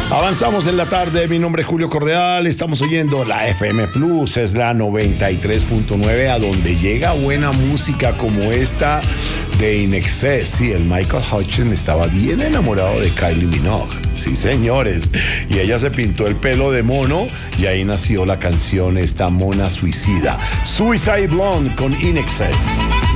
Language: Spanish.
Avanzamos en la tarde, mi nombre es Julio Correal, estamos oyendo la FM Plus, es la 93.9, a donde llega buena música como esta de In Excess. Sí, el Michael Hutchins estaba bien enamorado de Kylie Minogue, sí señores, y ella se pintó el pelo de mono y ahí nació la canción esta mona suicida, Suicide Blonde con In Excess.